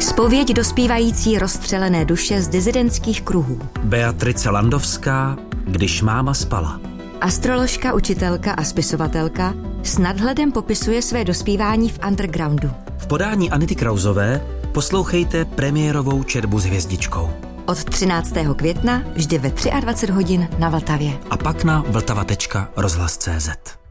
Zpověď dospívající rozstřelené duše z dizidentských kruhů. Beatrice Landovská, Když máma spala. Astroložka, učitelka a spisovatelka s nadhledem popisuje své dospívání v undergroundu. V podání Anity Krausové poslouchejte premiérovou Četbu s hvězdičkou. Od 13. května vždy ve 23 hodin na Vltavě. A pak na vltava.rozhlas.cz.